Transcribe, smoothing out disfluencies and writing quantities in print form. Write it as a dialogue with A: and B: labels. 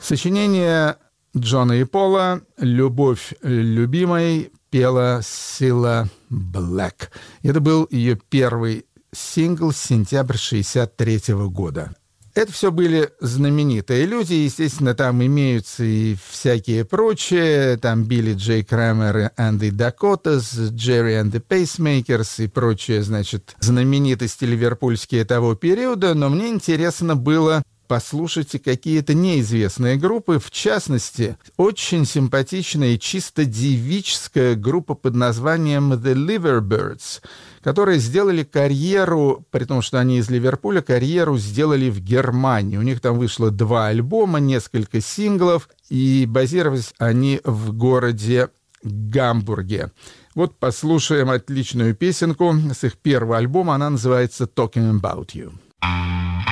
A: Сочинение Джона и Пола «Любовь любимой» пела Сила Блэк. Это был ее первый сингл с сентября 1963 года. Это все были знаменитые люди, естественно, там имеются и всякие прочие, там Билли Джей Крамер, Энди Дакотас, Джерри and the Pacemakers и прочие, значит, знаменитости ливерпульские того периода, но мне интересно было послушать какие-то неизвестные группы, в частности, очень симпатичная и чисто девическая группа под названием The Liverbirds, которые сделали карьеру, при том, что они из Ливерпуля, карьеру сделали в Германии. У них там вышло 2 альбома, несколько синглов, и базировались они в городе Гамбурге. Вот послушаем отличную песенку с их первого альбома, она называется «Talking About You».